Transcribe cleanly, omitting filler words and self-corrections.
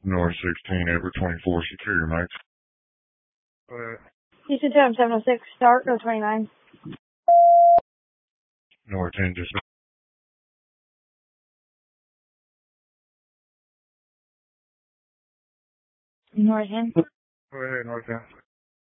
North 16, April 24, secure your mates. Houston 706, start, go 29. North 10, just North 10. go ahead, North 10.